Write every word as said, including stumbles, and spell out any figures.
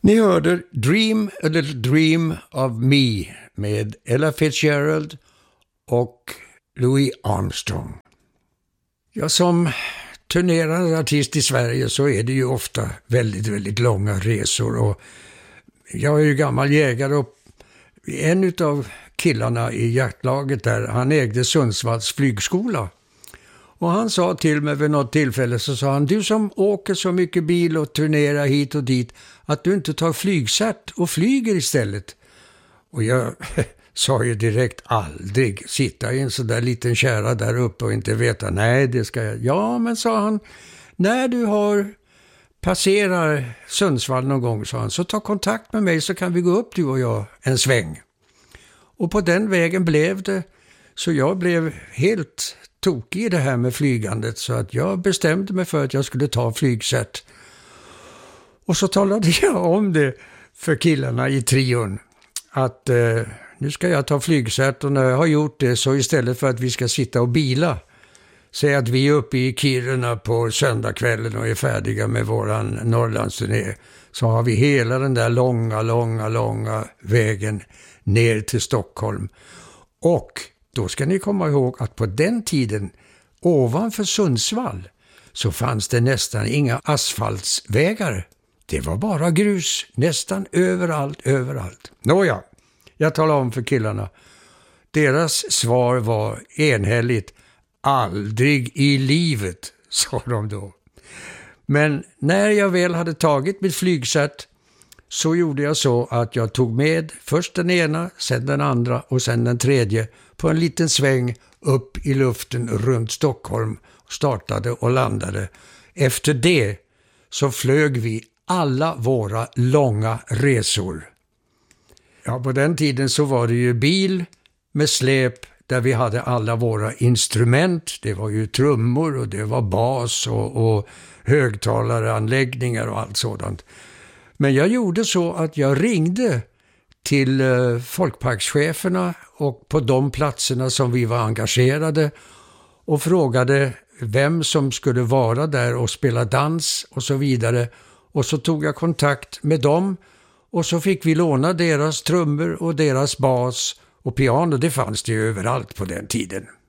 Ni hörde Dream a little dream of me med Ella Fitzgerald och Louis Armstrong. Ja, som turnerande artist i Sverige så är det ju ofta väldigt, väldigt långa resor. Och jag är ju gammal jägare och en av killarna i jaktlaget där, han ägde Sundsvalls flygskola. Och han sa till mig vid något tillfälle, så sa han: du som åker så mycket bil och turnerar hit och dit, att du inte tar flygcert och flyger istället. Och jag sa ju direkt: aldrig sitta i en så där liten kärra där uppe och inte veta. Nej, det ska jag. Ja, men sa han, när du har passerar Sundsvall någon gång, sa han, så ta kontakt med mig så kan vi gå upp du och jag en sväng. Och på den vägen blev det. Så jag blev helt tokig i det här med flygandet, så att jag bestämde mig för att jag skulle ta flygcert. Och så talade jag om det för killarna i trion, att eh, nu ska jag ta flygcert, och när jag har gjort det så istället för att vi ska sitta och bila, säg att vi är uppe i Kiruna på söndagskvällen och är färdiga med våran Norrlandsturné, så har vi hela den där långa, långa, långa vägen ner till Stockholm. Och då ska ni komma ihåg att på den tiden, ovanför Sundsvall, så fanns det nästan inga asfaltsvägar. Det var bara grus, nästan överallt, överallt. Nåja, jag talar om för killarna. Deras svar var enhälligt: aldrig i livet, sa de då. Men när jag väl hade tagit mitt flygcert så gjorde jag så att jag tog med först den ena, sen den andra och sen den tredje på en liten sväng upp i luften runt Stockholm, startade och landade. Efter det så flög vi alla våra långa resor. Ja, på den tiden så var det ju bil med släp där vi hade alla våra instrument. Det var ju trummor och det var bas och, och högtalaranläggningar och allt sådant. Men jag gjorde så att jag ringde till eh, folkparkscheferna och på de platserna som vi var engagerade och frågade vem som skulle vara där och spela dans och så vidare. Och så tog jag kontakt med dem och så fick vi låna deras trummor och deras bas och piano. Det fanns det ju överallt på den tiden.